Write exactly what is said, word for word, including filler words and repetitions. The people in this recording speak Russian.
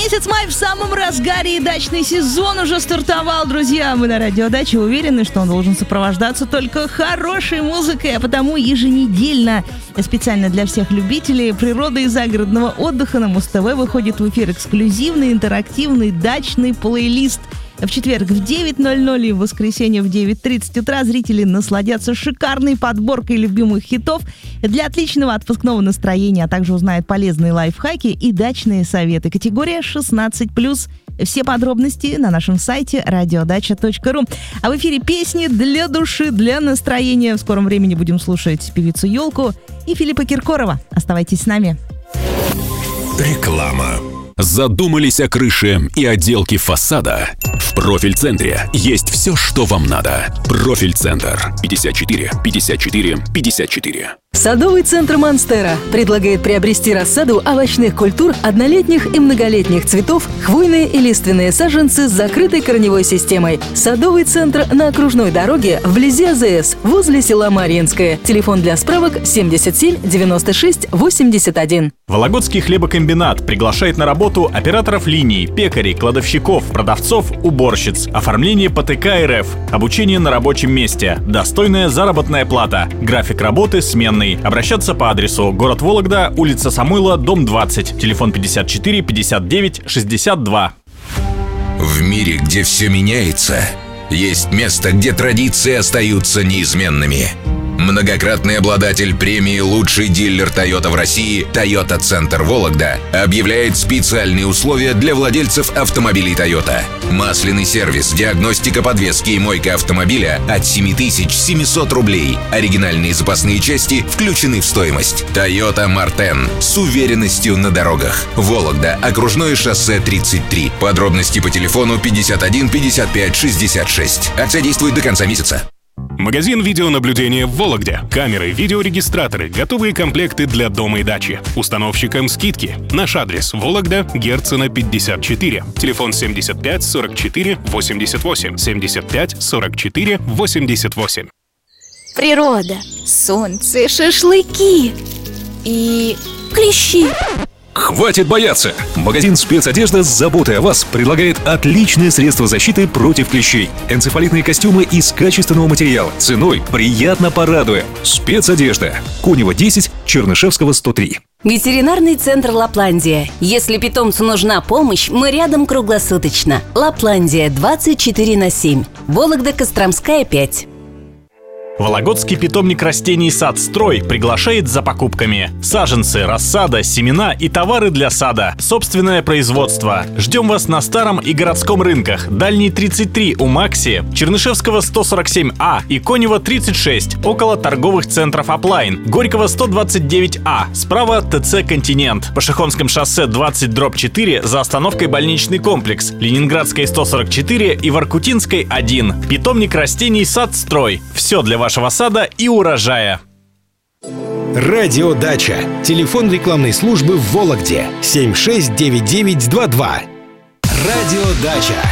Месяц май в самом разгаре, и дачный сезон уже стартовал, друзья. Мы на Радио Дача уверены, что он должен сопровождаться только хорошей музыкой, а потому еженедельно специально для всех любителей природы и загородного отдыха на Муз-ТВ выходит в эфир эксклюзивный интерактивный дачный плейлист. В четверг в девять ноль ноль и в воскресенье в девять тридцать утра зрители насладятся шикарной подборкой любимых хитов для отличного отпускного настроения, а также узнают полезные лайфхаки и дачные советы. Категория шестнадцать плюс. Все подробности на нашем сайте радиодача точка ру. А в эфире песни для души, для настроения. В скором времени будем слушать певицу Ёлку и Филиппа Киркорова. Оставайтесь с нами. Реклама. Задумались о крыше и отделке фасада? В Профиль-центре есть все, что вам надо. Профиль-центр. пятьдесят четыре пятьдесят четыре пятьдесят четыре. Садовый центр Монстера предлагает приобрести рассаду овощных культур однолетних и многолетних цветов, хвойные и лиственные саженцы с закрытой корневой системой. Садовый центр на окружной дороге вблизи АЗС, возле села Марьинское. Телефон для справок семьдесят семь девяносто шесть восемьдесят один. Вологодский хлебокомбинат приглашает на работу операторов линий, пекарей, кладовщиков, продавцов, уборщиц, оформление ПТК РФ, обучение на рабочем месте, достойная заработная плата, график работы сменный. Обращаться по адресу: город Вологда, улица Самойла, дом двадцать, телефон пятьдесят четыре пятьдесят девять шестьдесят два. В мире, где все меняется, есть место, где традиции остаются неизменными. Многократный обладатель премии «Лучший дилер Toyota в России» Toyota Центр Вологда объявляет специальные условия для владельцев автомобилей Toyota. Масляный сервис, диагностика подвески и мойка автомобиля от семь тысяч семьсот рублей. Оригинальные запасные части включены в стоимость. Toyota Мартен с уверенностью на дорогах. Вологда, окружное шоссе тридцать три. Подробности по телефону пятьдесят один пятьдесят пять шестьдесят шесть. Акция действует до конца месяца. Магазин видеонаблюдения в Вологде. Камеры, видеорегистраторы, готовые комплекты для дома и дачи. Установщикам скидки. Наш адрес: Вологда, Герцена, пятьдесят четыре. Телефон семьдесят пять сорок четыре восемьдесят восемь. семьдесят пять сорок четыре восемьдесят восемь. Природа, солнце, шашлыки и клещи. Хватит бояться! Магазин спецодежда с заботой о вас предлагает отличные средства защиты против клещей. Энцефалитные костюмы из качественного материала. Ценой приятно порадуем. Спецодежда. Конева десять, Чернышевского сто три. Ветеринарный центр «Лапландия». Если питомцу нужна помощь, мы рядом круглосуточно. «Лапландия» двадцать четыре на семь. Вологда, Костромская, пять. Вологодский питомник растений «Садстрой» приглашает за покупками. Саженцы, рассада, семена и товары для сада. Собственное производство. Ждем вас на Старом и городском рынках. Дальний тридцать три у Макси, Чернышевского сто сорок семь А и Конева тридцать шесть, около торговых центров Аплайн. Горького сто двадцать девять А, справа ТЦ «Континент». По Шихонском шоссе двадцать дробь четыре за остановкой больничный комплекс. Ленинградской сто сорок четыре и Воркутинской один. Питомник растений «Садстрой». Все для вашего вашего сада и урожая. Радио Дача. Телефон рекламной службы в Вологде семь шесть девять девять два два. Радио Дача.